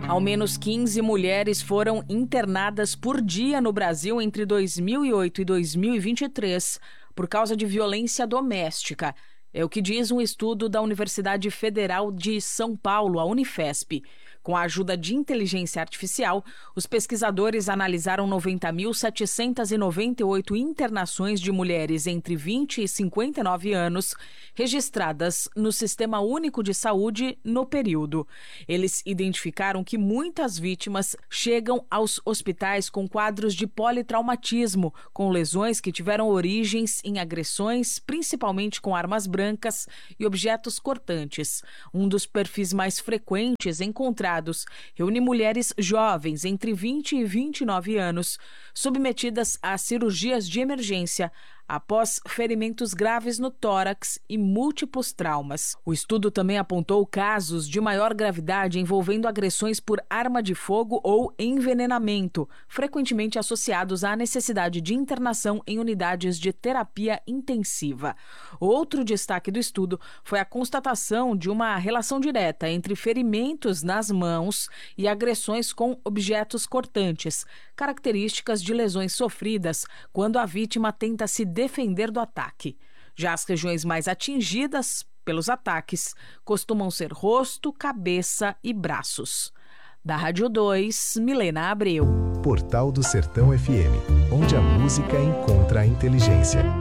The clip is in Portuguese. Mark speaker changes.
Speaker 1: Ao menos 15 mulheres foram internadas por dia no Brasil entre 2008 e 2023 por causa de violência doméstica. É o que diz um estudo da Universidade Federal de São Paulo, a Unifesp. Com a ajuda de inteligência artificial, os pesquisadores analisaram 90.798 internações de mulheres entre 20 e 59 anos registradas no Sistema Único de Saúde no período. Eles identificaram que muitas vítimas chegam aos hospitais com quadros de politraumatismo, com lesões que tiveram origens em agressões, principalmente com armas brancas e objetos cortantes. Um dos perfis mais frequentes encontrados reúne mulheres jovens entre 20 e 29 anos, submetidas a cirurgias de emergência após ferimentos graves no tórax e múltiplos traumas. O estudo também apontou casos de maior gravidade envolvendo agressões por arma de fogo ou envenenamento, frequentemente associados à necessidade de internação em unidades de terapia intensiva. Outro destaque do estudo foi a constatação de uma relação direta entre ferimentos nas mãos e agressões com objetos cortantes, características de lesões sofridas quando a vítima tenta se defender do ataque. Já as regiões mais atingidas pelos ataques costumam ser rosto, cabeça e braços. Da Rádio 2, Milena Abreu.
Speaker 2: Portal do Sertão FM, onde a música encontra a inteligência.